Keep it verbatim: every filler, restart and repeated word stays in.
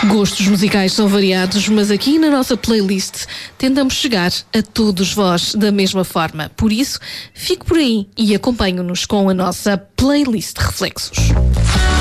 Gostos musicais são variados, mas aqui na nossa playlist tentamos chegar a todos vós da mesma forma. Por isso, fique por aí e acompanhe-nos com a nossa playlist Reflexos.